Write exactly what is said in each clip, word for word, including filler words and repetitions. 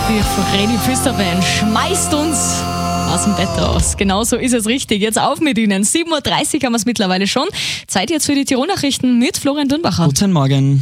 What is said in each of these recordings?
Die Vreni Pfister-Band schmeißt uns aus dem Bett raus. Genau so ist es richtig. Jetzt auf mit Ihnen. sieben Uhr dreißig haben wir es mittlerweile schon. Zeit jetzt für die Tirol-Nachrichten mit Florian Dürnbacher. Guten Morgen.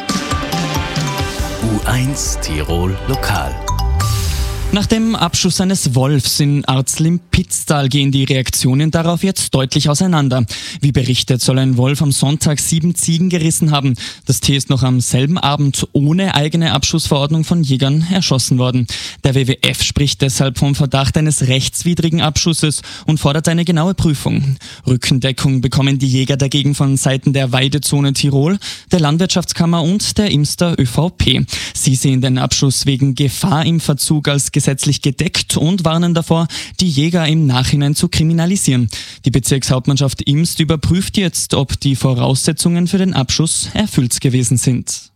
U eins Tirol Lokal. Nach dem Abschuss eines Wolfs in Arzlim-Pitztal gehen die Reaktionen darauf jetzt deutlich auseinander. Wie berichtet, soll ein Wolf am Sonntag sieben Ziegen gerissen haben. Das Tier ist noch am selben Abend ohne eigene Abschussverordnung von Jägern erschossen worden. Der W W F spricht deshalb vom Verdacht eines rechtswidrigen Abschusses und fordert eine genaue Prüfung. Rückendeckung bekommen die Jäger dagegen von Seiten der Weidezone Tirol, der Landwirtschaftskammer und der Imster ÖVP. Sie sehen den Abschuss wegen Gefahr im Verzug als gesetzlich gedeckt und warnen davor, die Jäger im Nachhinein zu kriminalisieren. Die Bezirkshauptmannschaft Imst überprüft jetzt, ob die Voraussetzungen für den Abschuss erfüllt gewesen sind.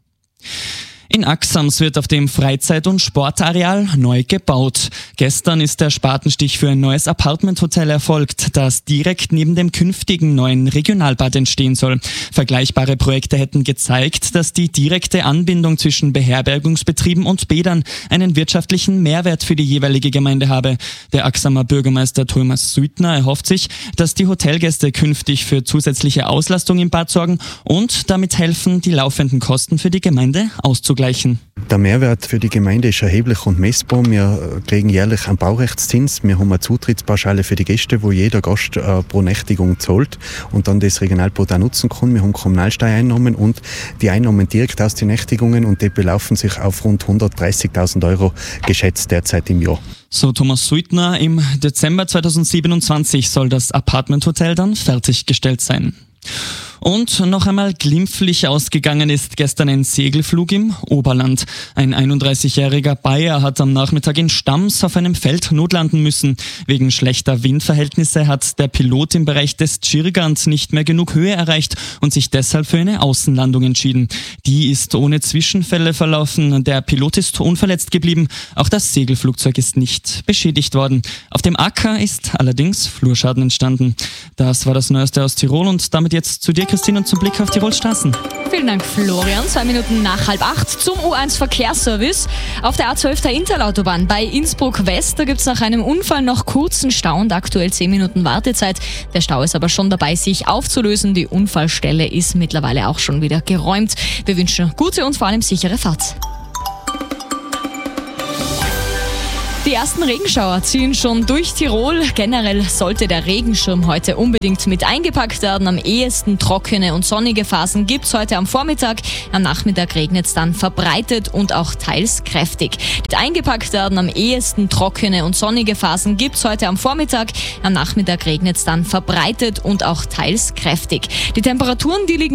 In Axams wird auf dem Freizeit- und Sportareal neu gebaut. Gestern ist der Spatenstich für ein neues Apartmenthotel erfolgt, das direkt neben dem künftigen neuen Regionalbad entstehen soll. Vergleichbare Projekte hätten gezeigt, dass die direkte Anbindung zwischen Beherbergungsbetrieben und Bädern einen wirtschaftlichen Mehrwert für die jeweilige Gemeinde habe. Der Axamer Bürgermeister Thomas Suitner erhofft sich, dass die Hotelgäste künftig für zusätzliche Auslastung im Bad sorgen und damit helfen, die laufenden Kosten für die Gemeinde auszugleichen. Der Mehrwert für die Gemeinde ist erheblich und messbar. Wir kriegen jährlich einen Baurechtszins. Wir haben eine Zutrittspauschale für die Gäste, wo jeder Gast äh, pro Nächtigung zahlt und dann das Regionalbad auch nutzen kann. Wir haben Kommunalsteuereinnahmen und die Einnahmen direkt aus den Nächtigungen und die belaufen sich auf rund hundertdreißigtausend Euro geschätzt derzeit im Jahr. So Thomas Suitner, im Dezember zweitausendsiebenundzwanzig soll das Apartmenthotel dann fertiggestellt sein. Und noch einmal glimpflich ausgegangen ist gestern ein Segelflug im Oberland. Ein einunddreißigjähriger Bayer hat am Nachmittag in Stams auf einem Feld notlanden müssen. Wegen schlechter Windverhältnisse hat der Pilot im Bereich des Dschirgand nicht mehr genug Höhe erreicht und sich deshalb für eine Außenlandung entschieden. Die ist ohne Zwischenfälle verlaufen. Der Pilot ist unverletzt geblieben. Auch das Segelflugzeug ist nicht beschädigt worden. Auf dem Acker ist allerdings Flurschaden entstanden. Das war das Neueste aus Tirol und damit jetzt zu dir, Christine, und zum Blick auf Tirols Straßen. Vielen Dank, Florian. Zwei Minuten nach halb acht zum U eins Verkehrsservice. Auf der A zwölf der Interlautobahn bei Innsbruck West, da gibt es nach einem Unfall noch kurzen Stau und aktuell zehn Minuten Wartezeit. Der Stau ist aber schon dabei, sich aufzulösen. Die Unfallstelle ist mittlerweile auch schon wieder geräumt. Wir wünschen gute und vor allem sichere Fahrt. Die ersten Regenschauer ziehen schon durch Tirol. Generell sollte der Regenschirm heute unbedingt mit eingepackt werden. Am ehesten trockene und sonnige Phasen gibt's heute am Vormittag. Am Nachmittag regnet's dann verbreitet und auch teils kräftig. Mit eingepackt werden am ehesten trockene und sonnige Phasen gibt's heute am Vormittag. Am Nachmittag regnet's dann verbreitet und auch teils kräftig. Die Temperaturen, die liegen